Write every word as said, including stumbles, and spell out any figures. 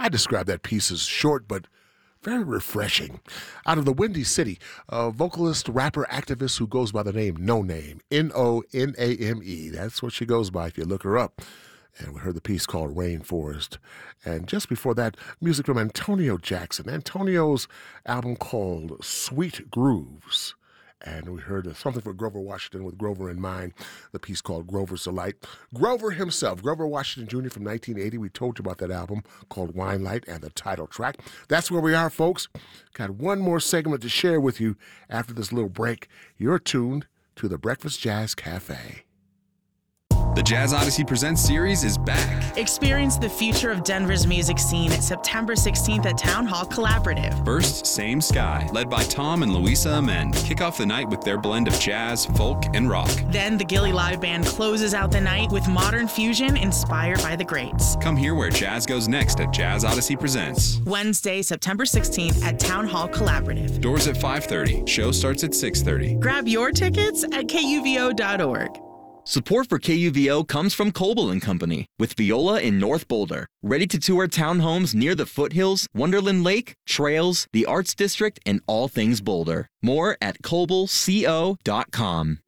I describe that piece as short but very refreshing. Out of the Windy City, a vocalist, rapper, activist who goes by the name No Name, N O N A M E. That's what she goes by if you look her up. And we heard the piece called Rainforest. And just before that, music from Antonio Jackson. Antonio's album called Sweet Grooves. And we heard something for Grover Washington with Grover in mind, the piece called Grover's Delight. Grover himself, Grover Washington Junior from nineteen eighty, we told you about that album called Wine Light and the title track. That's where we are, folks. Got one more segment to share with you after this little break. You're tuned to the Breakfast Jazz Cafe. The Jazz Odyssey Presents series is back. Experience the future of Denver's music scene September sixteenth at Town Hall Collaborative. First, Same Sky, led by Tom and Louisa Amend, kick off the night with their blend of jazz, folk, and rock. Then the Gilly Live Band closes out the night with modern fusion inspired by the greats. Come hear where jazz goes next at Jazz Odyssey Presents. Wednesday, September sixteenth at Town Hall Collaborative. Doors at five thirty. Show starts at six thirty. Grab your tickets at K U V O dot org. Support for K U V O comes from Coble and Company, with Viola in North Boulder, ready to tour townhomes near the foothills, Wonderland Lake, trails, the Arts District, and all things Boulder. More at coble co dot com.